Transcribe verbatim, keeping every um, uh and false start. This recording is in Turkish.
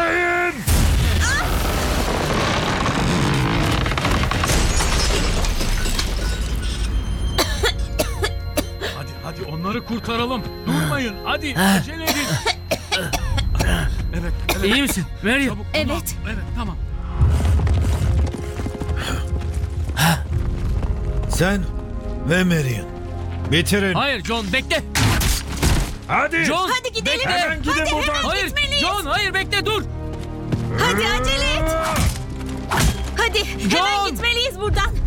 Durmayın! Hadi hadi onları kurtaralım. Durmayın. Hadi acele edin. Evet, evet. İyi misin Meryem? Çabuk, tamam. Evet. Evet, tamam. Sen ve Marion. Bitirin. Hayır John bekle. Hadi. John Hadi gidelim. bekle. Hemen gidin Hadi buradan. hemen Hayır gitmeliyiz. John hayır bekle dur. Hadi acele et. Hadi John! hemen gitmeliyiz buradan.